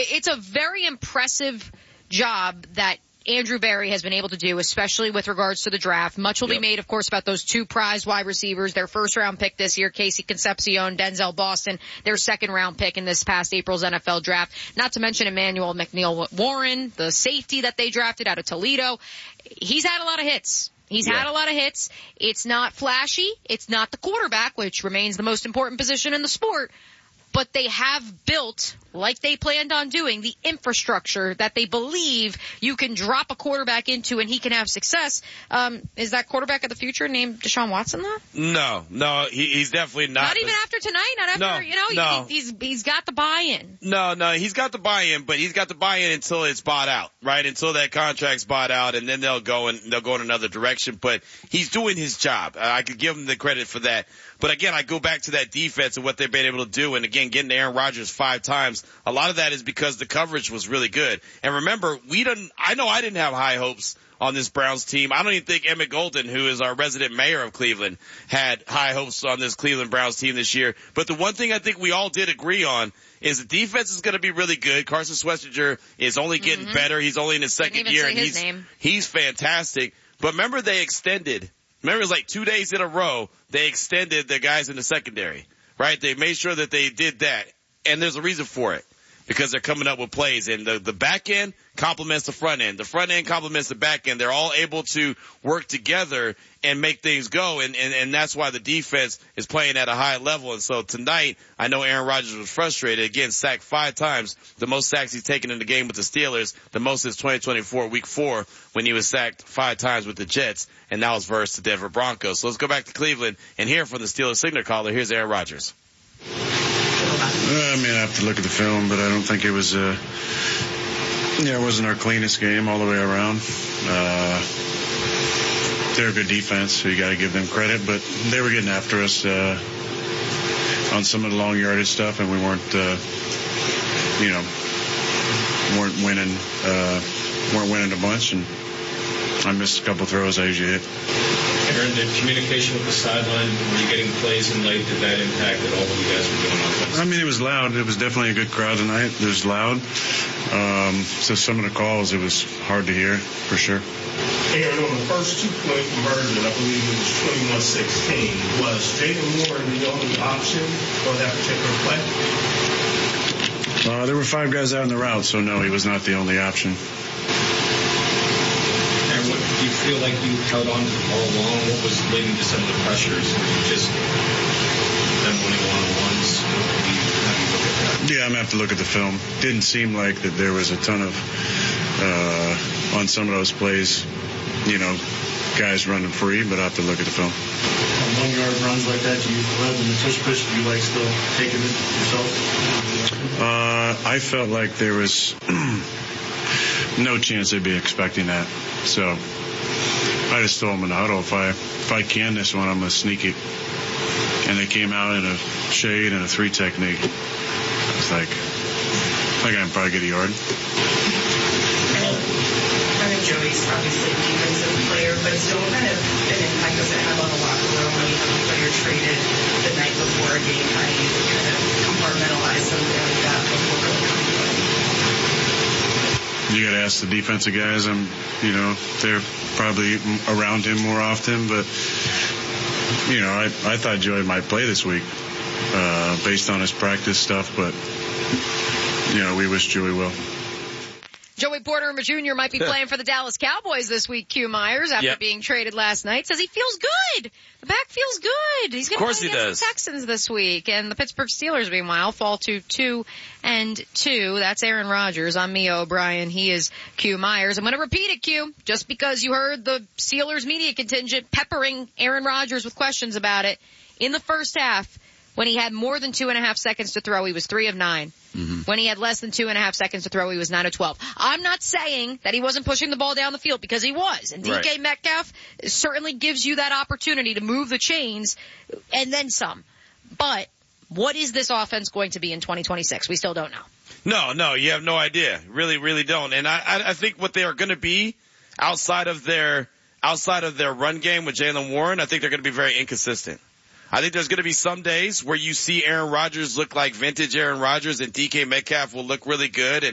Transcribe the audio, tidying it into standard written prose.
it's a very impressive job that Andrew Berry has been able to do, especially with regards to the draft. Much will be made, of course, about those two prize wide receivers, their first-round pick this year, Casey Concepcion, Denzel Boston, their second-round pick in this past April's NFL draft. Not to mention Emmanuel McNeil-Warren, the safety that they drafted out of Toledo. He's had a lot of hits. He's had a lot of hits. It's not flashy. It's not the quarterback, which remains the most important position in the sport. But they have built, like they planned on doing, the infrastructure that they believe you can drop a quarterback into and he can have success. Is that quarterback of the future named Deshaun Watson, though? No, he's definitely not. Not even after tonight? Not after, he's got the buy-in. No, he's got the buy-in, but he's got the buy-in until it's bought out, right? Until that contract's bought out, and then they'll go in another direction. But he's doing his job. I could give him the credit for that. But again, I go back to that defense and what they've been able to do. And again, getting Aaron Rodgers 5 times, a lot of that is because the coverage was really good. And remember, I know I didn't have high hopes on this Browns team. I don't even think Emmett Golden, who is our resident mayor of Cleveland, had high hopes on this Cleveland Browns team this year. But the one thing I think we all did agree on is the defense is going to be really good. Carson Schwarzenegger is only getting better. He's only in his second year, and he's fantastic. But remember, they extended. Remember, it was like 2 days in a row, they extended the guys in the secondary, right? They made sure that they did that. And there's a reason for it, because they're coming up with plays. And the back end complements the front end. The front end complements the back end. They're all able to work together and make things go. And that's why the defense is playing at a high level. And so tonight, I know Aaron Rodgers was frustrated. Again, sacked 5 times. The most sacks he's taken in the game with the Steelers. The most since 2024, week 4, when he was sacked 5 times with the Jets. And that was versus the Denver Broncos. So let's go back to Cleveland and hear from the Steelers signal caller. Here's Aaron Rodgers. I have to look at the film, but I don't think it was, it wasn't our cleanest game all the way around. They're a good defense, so you got to give them credit, but they were getting after us, on some of the long yardage stuff, and we weren't winning a bunch, and I missed a couple throws I usually hit. Aaron, the communication with the sideline, were you getting plays in late? Did that impact at all what you guys were doing on offense? It was loud. It was definitely a good crowd tonight. It was loud. So some of the calls, it was hard to hear, for sure. Aaron, on the first 2-point conversion, I believe it was 21-16, was Jaylen Warren the only option for that particular play? There were 5 guys out in the route, so no, he was not the only option. Do you feel like you held on to the ball long? What was leading to some of the pressures? Just them winning one-on-ones? How do you look at that? Yeah, I'm going to have to look at the film. Didn't seem like that there was a ton of, on some of those plays, guys running free, but I have to look at the film. On 1-yard runs like that, do you love in the push, do you like still taking it yourself? I felt like there was no chance they'd be expecting that. So I just told them in the huddle, if I can this one, I'm going to sneak it. And they came out in a shade and a 3 technique. I was like, I can probably get a yard. I think Joey's obviously a defensive player, but still, what kind of an impact does it have on the locker room when you have a player traded the night before a game? How do you kind of compartmentalize something like that before really coming to it? You got to ask the defensive guys. They're probably around him more often, but I thought Joey might play this week based on his practice stuff, but we wish Joey well. Joey Porter Jr. might be playing for the Dallas Cowboys this week, Q Myers, after being traded last night. Says he feels good. The back feels good. He's going to play against the Texans this week. And the Pittsburgh Steelers, meanwhile, fall to 2-2. That's Aaron Rodgers. I'm Mia O'Brien. He is Q Myers. I'm going to repeat it, Q, just because you heard the Steelers media contingent peppering Aaron Rodgers with questions about it. In the first half, when he had more than 2.5 seconds to throw, he was 3 of 9. Mm-hmm. When he had less than 2.5 seconds to throw, he was 9 of 12. I'm not saying that he wasn't pushing the ball down the field, because he was. And DK Metcalf certainly gives you that opportunity to move the chains and then some. But what is this offense going to be in 2026? We still don't know. No, you have no idea. Really, really don't. And I think what they are going to be outside of their run game with Jaylen Warren, I think they're going to be very inconsistent. I think there's going to be some days where you see Aaron Rodgers look like vintage Aaron Rodgers, and DK Metcalf will look really good, and